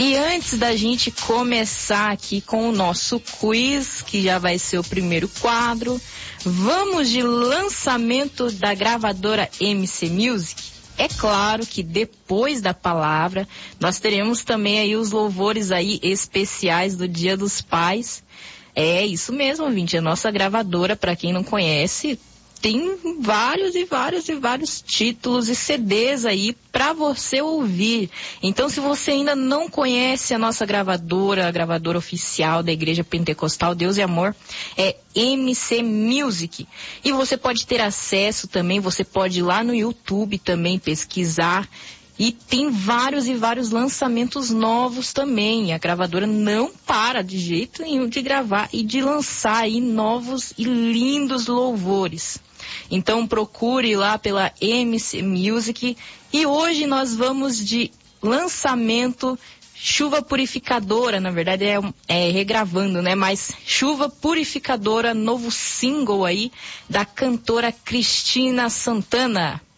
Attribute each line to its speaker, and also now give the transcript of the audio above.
Speaker 1: E antes da gente começar aqui com o nosso quiz, que já vai ser o primeiro quadro, vamos de lançamento da gravadora MC Music. É claro que depois da palavra, nós teremos também aí os louvores aí especiais do Dia dos Pais. É isso mesmo, ouvinte, a nossa gravadora, para quem não conhece, tem vários títulos e CDs aí para você ouvir. Então, se você ainda não conhece a nossa gravadora, a gravadora oficial da Igreja Pentecostal Deus e Amor, é MC Music. E você pode ter acesso também, você pode ir lá no YouTube também pesquisar. E tem vários lançamentos novos também. A gravadora não para de jeito nenhum de gravar e de lançar aí novos e lindos louvores. Então procure lá pela MC Music. E hoje nós vamos de lançamento Chuva Purificadora. Na verdade é regravando, né? Mas Chuva Purificadora, novo single aí da cantora Cristina Santana.